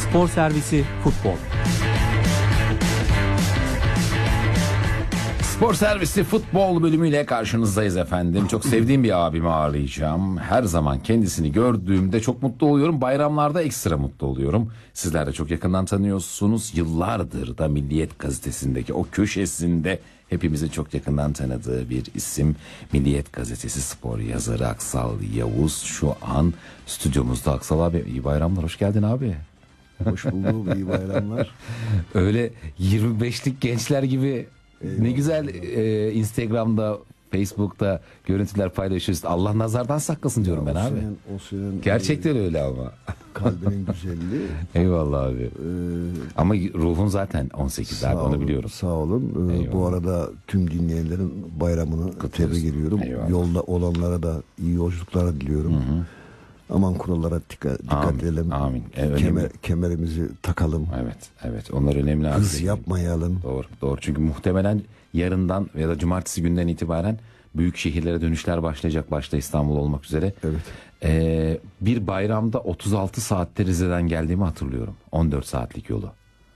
Spor Servisi Futbol. Spor Servisi Futbol bölümüyle karşınızdayız efendim. Çok sevdiğim bir abimi ağırlayacağım. Her zaman kendisini gördüğümde çok mutlu oluyorum. Bayramlarda ekstra mutlu oluyorum. Sizler de çok yakından tanıyorsunuz. Yıllardır da Milliyet Gazetesi'ndeki o köşesinde hepimizin çok yakından tanıdığı bir isim. Milliyet Gazetesi spor yazarı Aksal Yavuz şu an stüdyomuzda. Aksal abi, iyi bayramlar, hoş geldin abi. Hoş bulduk, iyi bayramlar. Öyle 25'lik gençler gibi. Eyvallah. Ne güzel Instagram'da, Facebook'ta görüntüler paylaşıyoruz. Allah nazardan saklasın diyorum ya ben abi. Senin gerçekten öyle ama. Kalbinin güzelliği. Eyvallah abi. Ama ruhun zaten 18 abi, onu biliyorum. Sağ olun. Bu arada tüm dinleyenlerin bayramını tebrik ediyorum. Eyvallah. Yolda olanlara da iyi yolculuklar diliyorum. Hı. Aman kurallara dikkat edelim. Amin. Kemerimizi takalım. Evet. Onlar önemli. Hız yapmayalım. Doğru. Çünkü muhtemelen yarından ya da cumartesi günden itibaren büyük şehirlere dönüşler başlayacak. Başta İstanbul olmak üzere. Evet. Bir bayramda 36 saatte Rize'den geldiğimi hatırlıyorum. 14 saatlik yolu.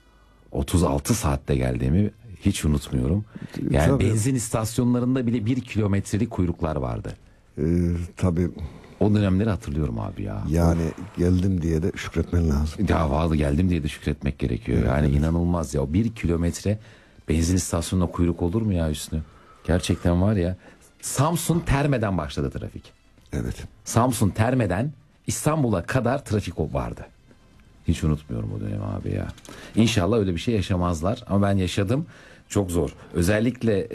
36 saatte geldiğimi hiç unutmuyorum. Yani tabii. Benzin istasyonlarında bile 1 kilometrelik kuyruklar vardı. Tabii. O dönemleri hatırlıyorum abi ya. Yani geldim diye de şükretmen lazım. Ya vallahi geldim diye de şükretmek gerekiyor. Evet, yani inanılmaz ya. 1 kilometre benzin istasyonuna kuyruk olur mu ya Hüsnü? Gerçekten var ya. Samsun Terme'den başladı trafik. Evet. Samsun Terme'den İstanbul'a kadar trafik vardı. Hiç unutmuyorum o dönemi abi ya. İnşallah öyle bir şey yaşamazlar. Ama ben yaşadım. Çok zor. Özellikle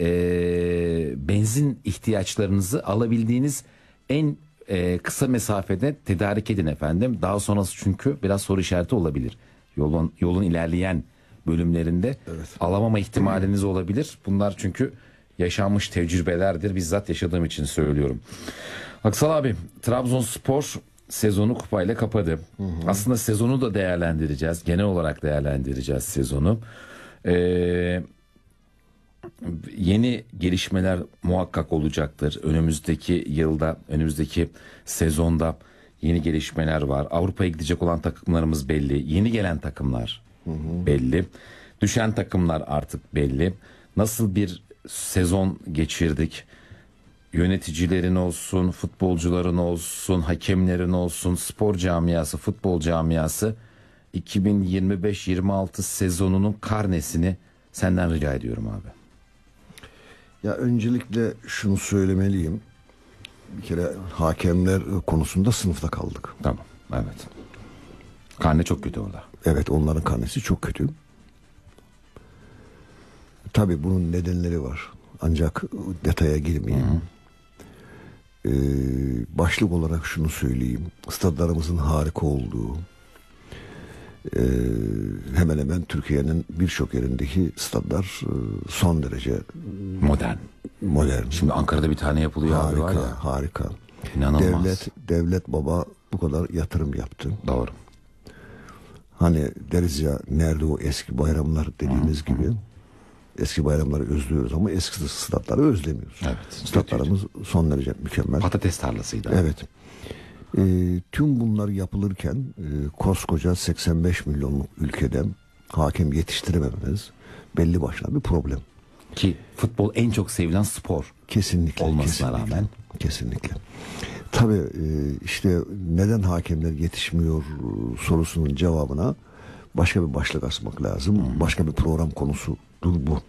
benzin ihtiyaçlarınızı alabildiğiniz en kısa mesafede tedarik edin efendim. Daha sonrası çünkü biraz soru işareti olabilir. Yolun ilerleyen bölümlerinde alamama ihtimaliniz olabilir. Bunlar çünkü yaşanmış tecrübelerdir. Bizzat yaşadığım için söylüyorum. Aksal abi, Trabzonspor sezonu kupayla kapadı. Hı. Aslında sezonu da değerlendireceğiz. Genel olarak değerlendireceğiz sezonu. Yeni gelişmeler muhakkak olacaktır. Önümüzdeki yılda, önümüzdeki sezonda yeni gelişmeler var. Avrupa'ya gidecek olan takımlarımız belli. Yeni gelen takımlar belli. Düşen takımlar artık belli. Nasıl bir sezon geçirdik? Yöneticilerin olsun, futbolcuların olsun, hakemlerin olsun, spor camiası, futbol camiası 2025-26 sezonunun karnesini senden rica ediyorum abi. Ya öncelikle şunu söylemeliyim. Bir kere hakemler konusunda sınıfta kaldık. Tamam, evet. Karne çok kötü orada. Evet, onların karnesi çok kötü. Tabii bunun nedenleri var. Ancak detaya girmeyeyim. Başlık olarak şunu söyleyeyim. Stadlarımızın harika olduğu, hemen hemen Türkiye'nin birçok yerindeki stadlar son derece modern. Şimdi Ankara'da bir tane yapılıyor harika, abi var ya. Harika. İnanılmaz. Devlet baba bu kadar yatırım yaptı. Doğru. Hani deriz ya, nerede o eski bayramlar dediğimiz gibi. Eski bayramları özlüyoruz ama eski stadları özlemiyoruz. Evet. Stadlarımız son derece mükemmel. Patates tarlasıydı. Evet. Tüm bunlar yapılırken koskoca 85 milyonluk ülkeden hakem yetiştirememeniz belli başına bir problem. Ki futbol en çok sevilen spor. Kesinlikle. Olmasına rağmen. Kesinlikle. Tabii işte neden hakemler yetişmiyor sorusunun cevabına başka bir başlık açmak lazım. Başka bir program konusudur bu.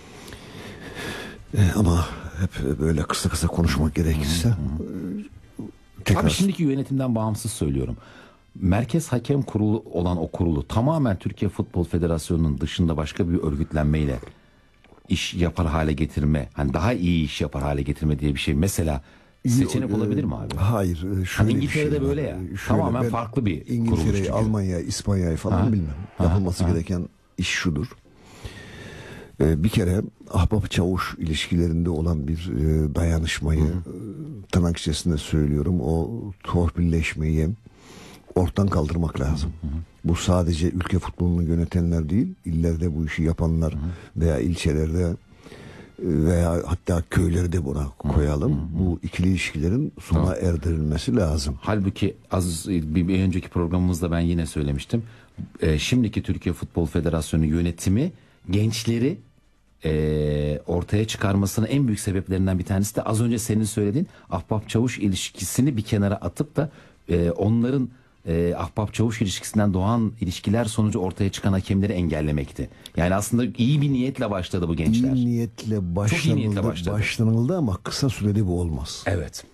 Ama hep böyle kısa kısa konuşmak gerekirse... Abi şimdiki yönetimden bağımsız söylüyorum. Merkez Hakem Kurulu olan o kurulu tamamen Türkiye Futbol Federasyonu'nun dışında başka bir örgütlenmeyle iş yapar hale getirme, hani daha iyi iş yapar hale getirme diye bir şey mesela seçenek olabilir mi abi? Hayır. Hani İngiltere'de böyle ya. Tamamen farklı bir kuruluş. İngiltere'yi, Almanya'yı, İspanya'yı falan bilmem. Yapılması gereken iş şudur. Bir kere ahbap çavuş ilişkilerinde olan bir dayanışmayı tırnak içerisinde söylüyorum. O torpilleşmeyi ortadan kaldırmak lazım. Bu sadece ülke futbolunu yönetenler değil, illerde bu işi yapanlar veya ilçelerde veya hatta köyleri de buna koyalım. Bu ikili ilişkilerin sona erdirilmesi lazım. Halbuki bir önceki programımızda ben yine söylemiştim. Şimdiki Türkiye Futbol Federasyonu yönetimi gençleri ortaya çıkarmasının en büyük sebeplerinden bir tanesi de az önce senin söylediğin ahbap çavuş ilişkisini bir kenara atıp da onların ahbap çavuş ilişkisinden doğan ilişkiler sonucu ortaya çıkan hakemleri engellemekti. Yani aslında iyi bir niyetle başladı bu gençler. İyi niyetle Çok iyi niyetle başladı. başlanıldı ama kısa sürede bu olmaz. Evet.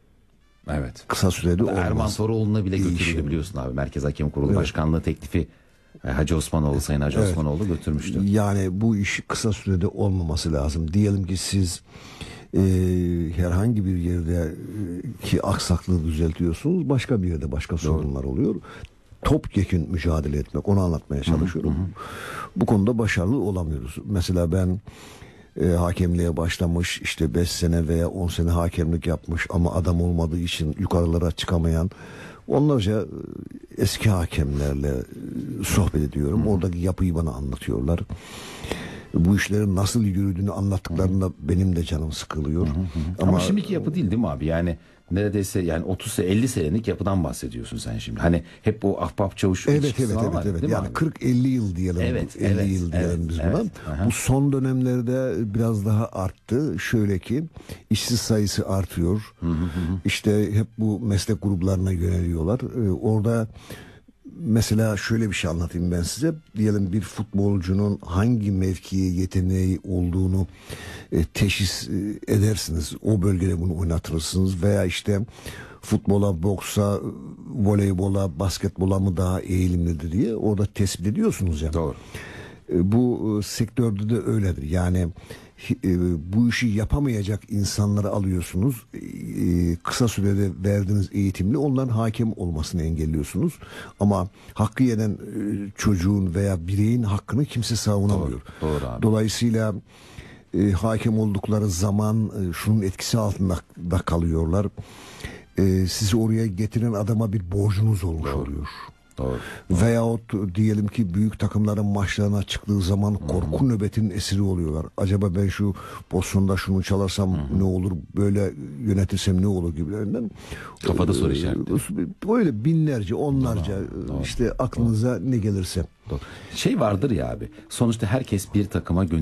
Evet. Kısa sürede olmaz. Erman Toroğlu'na bile götürüldü İşi. biliyorsun abi. Merkez Hakem Kurulu Başkanlığı teklifi Hacı Osmanoğlu, Sayın Hacı Osmanoğlu götürmüştü. Yani bu iş kısa sürede olmaması lazım. Diyelim ki siz herhangi bir yerde ki aksaklığı düzeltiyorsunuz, başka bir yerde başka sorunlar oluyor. Topyekün mücadele etmek, onu anlatmaya çalışıyorum. Bu konuda başarılı olamıyoruz. Mesela ben hakemliğe başlamış, işte 5 sene veya 10 sene hakemlik yapmış ama adam olmadığı için yukarılara çıkamayan onlarca eski hakemlerle sohbet ediyorum. Oradaki yapıyı bana anlatıyorlar. Bu işlerin nasıl yürüdüğünü anlattıklarında benim de canım sıkılıyor. Ama şimdiki yapı değil mi abi? Yani neredeyse yani 50 senelik yapıdan bahsediyorsun sen şimdi. Hani hep bu ahbap çavuş ilişkisi var, değil mi Yani abi? 40-50 yıl diyelim. 50 yıl diyelim biz buna. Aha. Bu son dönemlerde biraz daha arttı. Şöyle ki işsiz sayısı artıyor. İşte hep bu meslek gruplarına yöneliyorlar. Orada mesela şöyle bir şey anlatayım ben size. Diyelim bir futbolcunun hangi mevkiye yeteneği olduğunu teşhis edersiniz. O bölgede bunu oynatırsınız veya işte futbola, boksa, voleybola, basketbola mı daha eğilimlidir diye orada tespit ediyorsunuz ya. Doğru. Bu sektörde de öyledir. Yani bu işi yapamayacak insanları alıyorsunuz. Kısa sürede verdiğiniz eğitimle onların hakem olmasını engelliyorsunuz. Ama hakkı yenen çocuğun veya bireyin hakkını kimse savunamıyor. Doğru abi. Dolayısıyla hakem oldukları zaman şunun etkisi altında da kalıyorlar. Sizi oraya getiren adama bir borcunuz olmuş oluyor. Doğru. Veyahut diyelim ki büyük takımların maçlarına çıktığı zaman korku nöbetinin esiri oluyorlar. Acaba ben şu pozisyonda şunu çalarsam ne olur, böyle yönetirsem ne olur gibilerinden. Kafada soru işareti. Böyle binlerce, onlarca işte aklınıza ne gelirse. Şey vardır ya abi. Sonuçta herkes bir takıma